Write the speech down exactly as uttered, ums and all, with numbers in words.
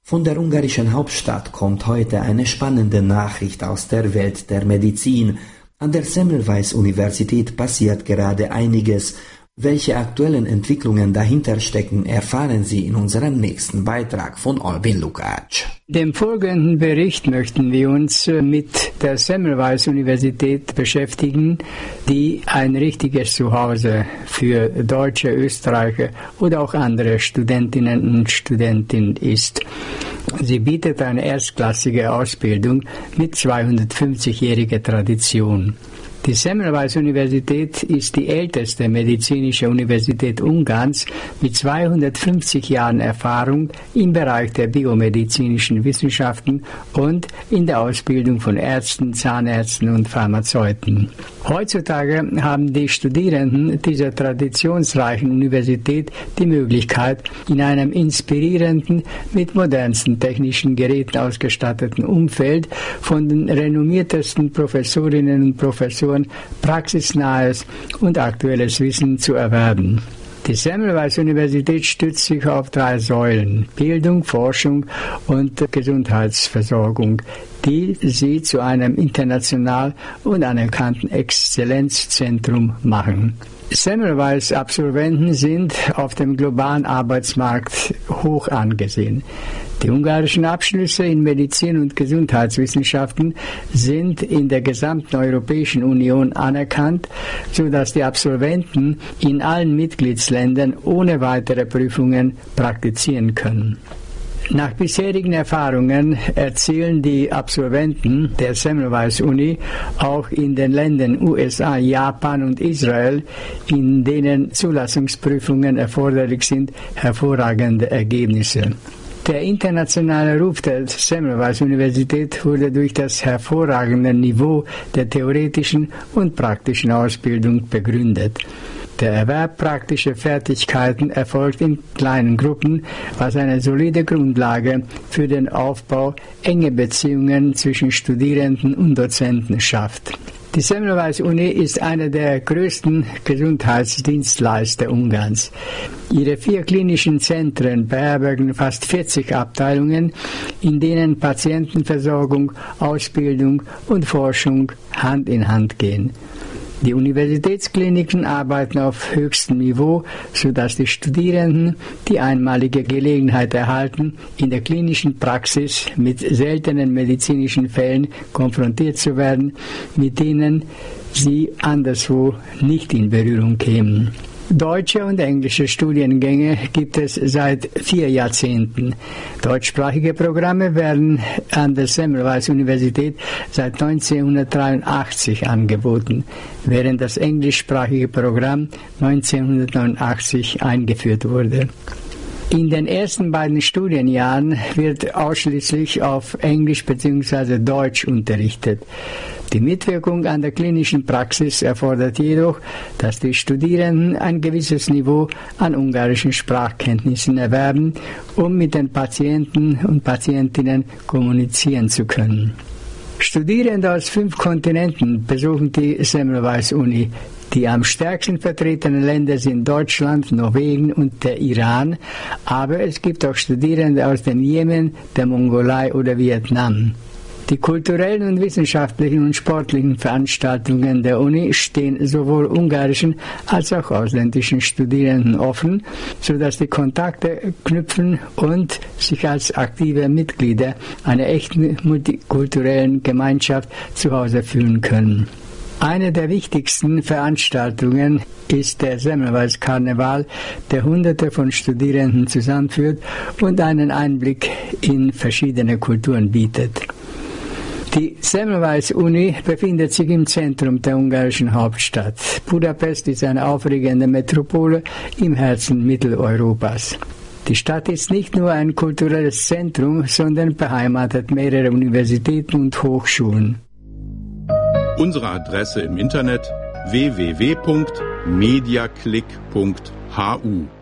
Von der ungarischen Hauptstadt kommt heute eine spannende Nachricht aus der Welt der Medizin. An der Semmelweis-Universität passiert gerade einiges. Welche aktuellen Entwicklungen dahinter stecken, erfahren Sie in unserem nächsten Beitrag von Albin Lukács. Dem folgenden Bericht möchten wir uns mit der Semmelweis-Universität beschäftigen, die ein richtiges Zuhause für Deutsche, Österreicher oder auch andere Studentinnen und Studenten ist. Sie bietet eine erstklassige Ausbildung mit zweihundertfünfzigjähriger Tradition. Die Semmelweis-Universität ist die älteste medizinische Universität Ungarns mit zweihundertfünfzig Jahren Erfahrung im Bereich der biomedizinischen Wissenschaften und in der Ausbildung von Ärzten, Zahnärzten und Pharmazeuten. Heutzutage haben die Studierenden dieser traditionsreichen Universität die Möglichkeit, in einem inspirierenden, mit modernsten technischen Geräten ausgestatteten Umfeld von den renommiertesten Professorinnen und Professoren praxisnahes und aktuelles Wissen zu erwerben. Die Semmelweis-Universität stützt sich auf drei Säulen: Bildung, Forschung und Gesundheitsversorgung, die sie zu einem international und anerkannten Exzellenzzentrum machen. Semmelweis-Absolventen sind auf dem globalen Arbeitsmarkt hoch angesehen. Die ungarischen Abschlüsse in Medizin und Gesundheitswissenschaften sind in der gesamten Europäischen Union anerkannt, sodass die Absolventen in allen Mitgliedsländern ohne weitere Prüfungen praktizieren können. Nach bisherigen Erfahrungen erzielen die Absolventen der Semmelweis-Uni auch in den Ländern U S A, Japan und Israel, in denen Zulassungsprüfungen erforderlich sind, hervorragende Ergebnisse. Der internationale Ruf der Semmelweis-Universität wurde durch das hervorragende Niveau der theoretischen und praktischen Ausbildung begründet. Der Erwerb praktischer Fertigkeiten erfolgt in kleinen Gruppen, was eine solide Grundlage für den Aufbau enger Beziehungen zwischen Studierenden und Dozenten schafft. Die Semmelweis-Uni ist einer der größten Gesundheitsdienstleister Ungarns. Ihre vier klinischen Zentren beherbergen fast vierzig Abteilungen, in denen Patientenversorgung, Ausbildung und Forschung Hand in Hand gehen. Die Universitätskliniken arbeiten auf höchstem Niveau, sodass die Studierenden die einmalige Gelegenheit erhalten, in der klinischen Praxis mit seltenen medizinischen Fällen konfrontiert zu werden, mit denen sie anderswo nicht in Berührung kämen. Deutsche und englische Studiengänge gibt es seit vier Jahrzehnten. Deutschsprachige Programme werden an der Semmelweis-Universität seit neunzehnhundertdreiundachtzig angeboten, während das englischsprachige Programm neunzehnhundertneunundachtzig eingeführt wurde. In den ersten beiden Studienjahren wird ausschließlich auf Englisch bzw. Deutsch unterrichtet. Die Mitwirkung an der klinischen Praxis erfordert jedoch, dass die Studierenden ein gewisses Niveau an ungarischen Sprachkenntnissen erwerben, um mit den Patienten und Patientinnen kommunizieren zu können. Studierende aus fünf Kontinenten besuchen die Semmelweis-Uni. Die am stärksten vertretenen Länder sind Deutschland, Norwegen und der Iran, aber es gibt auch Studierende aus dem Jemen, der Mongolei oder Vietnam. Die kulturellen und wissenschaftlichen und sportlichen Veranstaltungen der Uni stehen sowohl ungarischen als auch ausländischen Studierenden offen, sodass die Kontakte knüpfen und sich als aktive Mitglieder einer echten multikulturellen Gemeinschaft zu Hause fühlen können. Eine der wichtigsten Veranstaltungen ist der Semmelweis-Karneval, der Hunderte von Studierenden zusammenführt und einen Einblick in verschiedene Kulturen bietet. Die Semmelweis-Uni befindet sich im Zentrum der ungarischen Hauptstadt. Budapest ist eine aufregende Metropole im Herzen Mitteleuropas. Die Stadt ist nicht nur ein kulturelles Zentrum, sondern beheimatet mehrere Universitäten und Hochschulen. Unsere Adresse im Internet w w w punkt mediaclick punkt h u